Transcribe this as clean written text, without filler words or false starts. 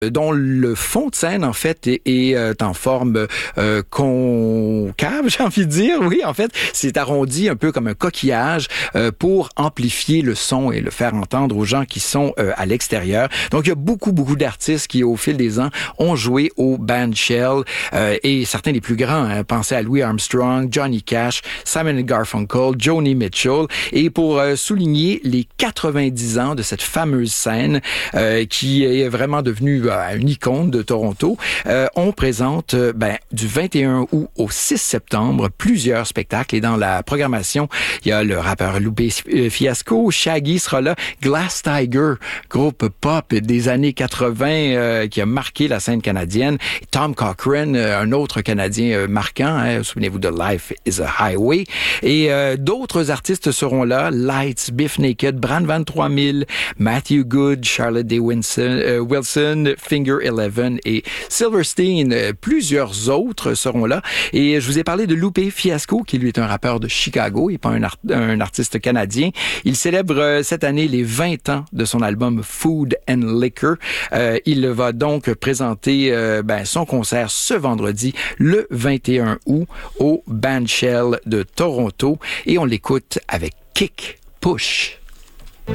dont le fond de scène, en fait, est en forme concave, j'ai envie de dire. Oui, en fait, c'est arrondi un peu comme un coquillage pour amplifier le son et le faire entendre aux gens qui sont à l'extérieur. Donc, il y a beaucoup d'artistes qui, au fil des ans, ont joué au Bandshell et certains des plus grands. Hein, pensez à Louis Armstrong, Johnny Cash, Simon & Garfunkel, Joni Mitchell. Et pour souligner les 90 ans de cette fameuse scène qui est vraiment devenue une icône de Toronto, on présente du 21 août au 6 septembre plusieurs spectacles. Et dans la programmation, il y a le rappeur Lupe Fiasco, Shaggy sera là, Glass Tiger, groupe pop des années 80 qui a marqué la scène canadienne, Tom Cochrane, un autre Canadien marquant, hein, souvenez-vous de Life is a Highway, et d'autres artistes seront là, Lights, Biff Naked, Brand Van 3000, Matthew Good, Charlotte Day Wilson, Finger Eleven et Silverstein. Plusieurs autres seront là. Et je vous ai parlé de Lupe Fiasco, qui lui est un rappeur de Chicago et pas un artiste canadien. Il célèbre cette année les 20 ans de son album Food and Liquor. Il va donc présenter son concert ce vendredi, le 21 août, au Bandshell de Toronto. Et on l'écoute avec Kick Push.